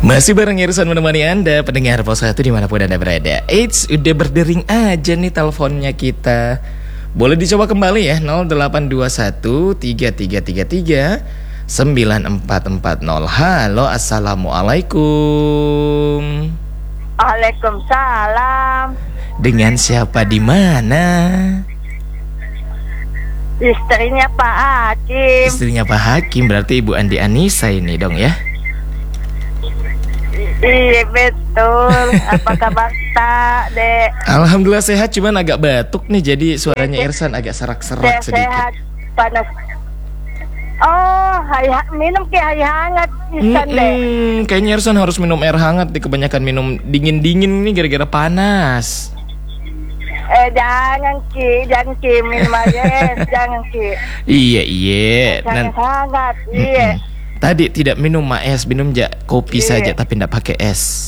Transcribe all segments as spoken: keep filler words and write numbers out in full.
Masih bareng Irsan menemani Anda, pendengar Pos satu dimanapun Anda berada. Eits, udah berdering aja nih teleponnya kita. Boleh dicoba kembali ya, nol delapan dua satu tiga tiga tiga tiga sembilan empat empat nol. Halo, assalamualaikum. Waalaikumsalam. Dengan siapa di mana? Istrinya Pak Hakim. Istrinya Pak Hakim, berarti Ibu Andi Anissa ini dong ya? Iya betul. Apa kabar tak, Dek? Alhamdulillah sehat, cuman agak batuk nih, jadi suaranya Irsan agak serak-serak sedikit. Sehat, panas. Oh, hai, minum ke air hangat, Irsan, Mm-mm, Dek. kayaknya Irsan harus minum air hangat nih, kebanyakan minum dingin-dingin nih gara-gara panas. Eh jangan Ki, jangan Ki minum aja, jangan Ki. Iya iya. Jangan Nan- hangat, iya. Tadi tidak minum es, minum ja kopi Iya. saja tapi tidak pakai es.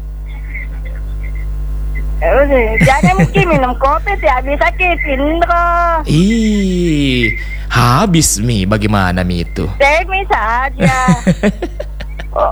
Eh, udah, jangan Ki minum kopi, tidak bisa Ki pindro. Ih, habis Mi, bagaimana Mi itu? Demi saja. Oh.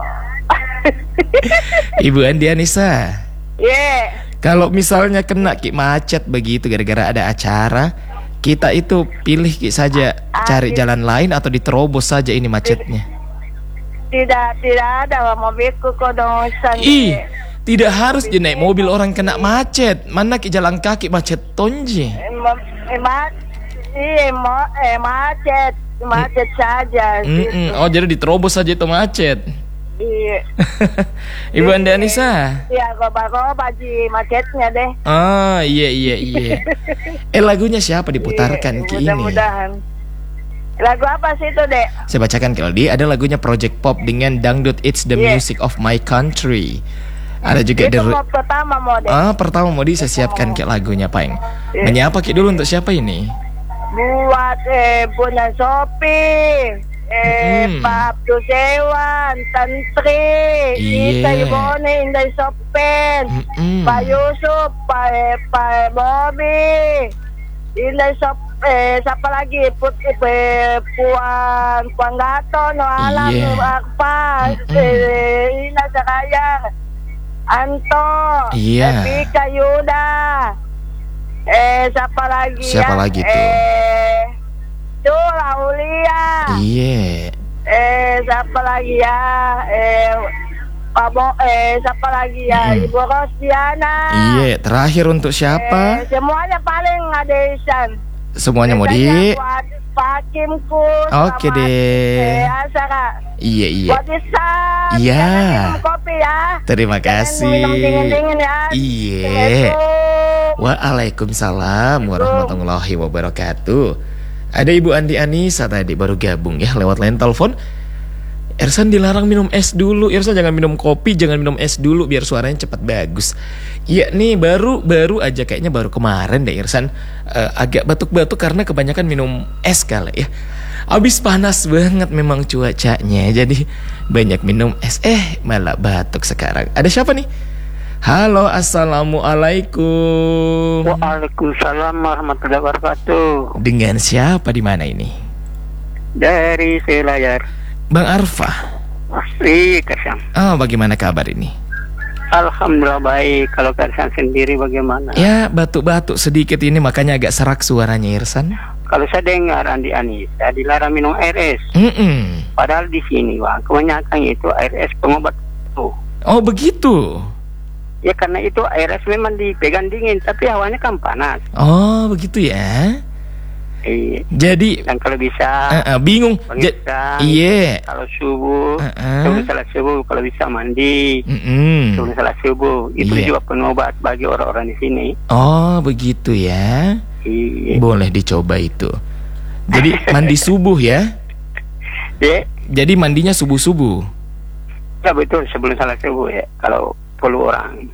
Ibu Andi Anissa, Iya. kalau misalnya kena Ki macet begitu gara-gara ada acara, kita itu pilih Ki saja cari jalan lain atau diterobos saja ini macetnya. Tidak, tidak ada mobilku kodosan. Ih, tidak harus je naik mobil orang kena macet. Mana Ki jalan kaki macet tonje. Emang, emang, iya, mo, eh, macet, macet saja. Mm-mm. Gitu. Oh, jadi diterobos saja itu macet. Iya. Ibu Andi Anissa. Iya, coba-coba di macetnya deh. Oh, iya iya iya. Eh, lagunya siapa diputarkan Iya, Ki ini? mudah-mudahan. Lagu apa sih itu, Dek? Saya bacakan Ki Aldi, ada lagunya Project Pop dengan Dangdut It's the Yeah. Music of My Country. Ada juga Itu The mau pertama mau, Dek. Ah, pertama mau di saya siapkan Ki lagunya, Paeng. Yeah. Menyapa Ki dulu untuk siapa ini? Buat eh Bunda Sopi, eh Mm. Pak Abdul Sewan, Tantri, Iya. Ita Yubone, Indah Sopen, Mm-mm. Pak Yusuf, Pak eh, Pak Bobby, Indah Sop, eh siapa lagi? Putri eh, Puan Puan Gato, No Alam, Iya. No Akpas, Mm-mm. eh Ina Sakayang, Anto, Iya. Vika Yuda. Eh, siapa lagi Siapa ya? lagi tuh? Eh, tuh Aulia. Iya. Eh, siapa lagi ya? Eh, Pak Bo, eh, siapa lagi ya? Mm. Ibu Rosdiana. Iya, terakhir untuk siapa? Eh, semuanya paling ada Isan. Semuanya mau di. Pak Kimku. Oke sama, deh. Eh, Asara. Iya iya. Buat Isan. Iya. Jangan minum kopi ya. Terima Jangan kasih. minum dingin-dingin ya. Iya. Assalamualaikum. Waalaikumsalam warahmatullahi wabarakatuh. Ada Ibu Andi Anissa tadi baru gabung ya lewat line telepon. Irsan dilarang minum es dulu. Irsan jangan minum kopi, jangan minum es dulu biar suaranya cepat bagus. Iya nih baru baru aja kayaknya baru kemarin deh Irsan uh, agak batuk-batuk karena kebanyakan minum es kali ya. Abis panas banget memang cuacanya, jadi banyak minum es. Eh malah batuk sekarang. Ada siapa nih? Halo, assalamualaikum. Waalaikumsalam warahmatullahi wabarakatuh. Dengan siapa di mana ini? Dari Selayar. Bang Arfa. Iya, Karsang. Oh, bagaimana kabar ini? Alhamdulillah baik. Kalau Karsang sendiri bagaimana? Ya, batuk-batuk sedikit ini makanya agak serak suaranya Irsan. Kalau saya dengar Andi Anissa dilarang minum air es. Mm-mm. Padahal di sini, Wah, kebanyakan itu air es pengobat tuh. Oh, begitu. Ya karena itu air es memang dipegang dingin, tapi hawanya kan panas. Oh, begitu ya. Iya. Jadi Dan kalau bisa, uh, uh, bingung. Bang Ja- Irsan, Iya. kalau subuh, Uh-uh. sebelum salat subuh, kalau bisa mandi. Mm-mm. Sebelum salat subuh, itu Iya. juga pengobat bagi orang-orang di sini. Oh, begitu ya. Iya. Boleh dicoba itu. Jadi mandi subuh ya. Ya, Jadi mandinya subuh-subuh. ya betul sebelum salat subuh ya. Kalau perlu orang.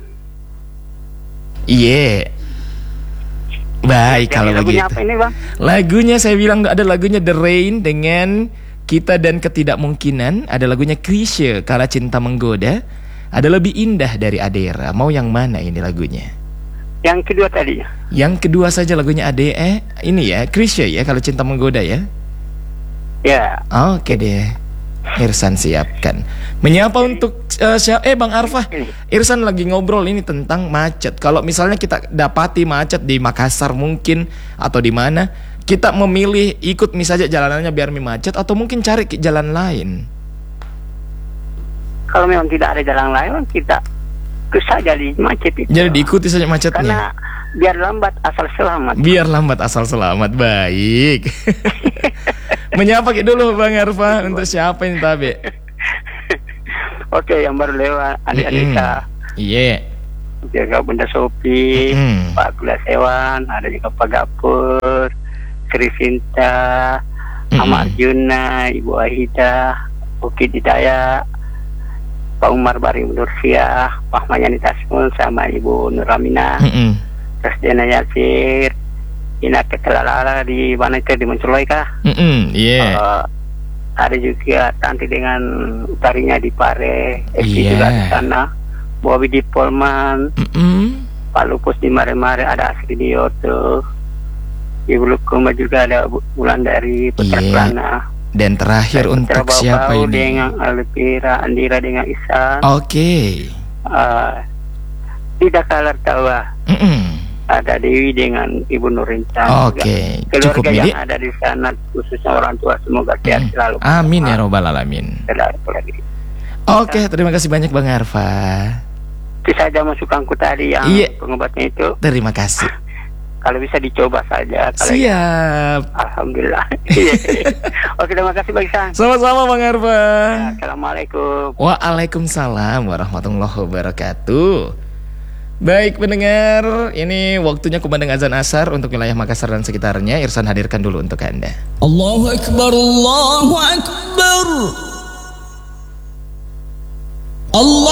Iya. Baik Jadi kalau lagunya begitu. apa ini, Bang? Lagunya saya bilang ada lagunya The Rain dengan Kita dan Ketidakmungkinan. Ada lagunya Krisye Kala Cinta Menggoda. Ada Lebih Indah dari Adera. Mau yang mana ini lagunya? Yang kedua tadi. Yang kedua saja lagunya Ade eh ini ya Krisye ya Kalau Cinta Menggoda ya. Ya. Oke deh. Irsan siapkan. Menyapa untuk uh, siap, eh Bang Arfa, Irsan lagi ngobrol ini tentang macet. Kalau misalnya kita dapati macet di Makassar mungkin atau di mana, kita memilih ikut misalnya jalanannya biar macet atau mungkin cari jalan lain. Kalau memang tidak ada jalan lain, kita ikut saja di macet itu. Jadi diikuti saja macetnya. Karena biar lambat asal selamat. Biar lambat asal selamat. Baik. Menyapa dulu Bang Arfa untuk siapa ini Tabe? Oke, yang baru lewat adik-adik kita. Iya. Jaga Bunda Sopi, Mm-mm. Pak Gula Sewan, ada juga Pak Gapur, Sri Sinta, Ahmad Arjuna, Ibu Ahida, Bukit Hidayah, Pak Umar Bari Nurfiah, Pak Mayani Tasmul sama Ibu Nuramina, Mm-mm. terus Dena Yasir, Ina Ketelalala di mana itu di Munculoi kah? Mm-mm. Iya. Uh, ada juga Tanti dengan utarinya di Pare, Eki Iya. juga di sana, Bobby di Polman, Mm-mm. Pak Lupus di Mare-Mare, ada Asri di Yoto, di Bulukumba juga ada Bu- Bulan dari Putra Iya. Plana. Dan terakhir Putra untuk Bau-Bau siapa ini? dengan Alvira, Andira dengan Isan. Oke. Uh, di Dakalar Tawa Mm-mm. ada Dewi dengan Ibu Nurintan. Oke, juga. cukup Keluarga ini. yang ada di sana khususnya orang tua semoga sehat Mm. selalu. Amin ya robbal alamin. Selalu lagi. Oke, terima kasih banyak Bang Arfa. Itu saja masukanku tadi yang Iya. pengobatnya itu. Terima kasih. Kalau bisa dicoba saja. Kalau Siap. Alhamdulillah. Oke, terima kasih Bang Isan. Sama-sama Bang Arfa. Assalamualaikum. Waalaikumsalam warahmatullahi wabarakatuh. Baik pendengar, ini waktunya kumandang azan asar untuk wilayah Makassar dan sekitarnya. Irsan hadirkan dulu untuk Anda. Allahu Akbar, Allahu Akbar. Allah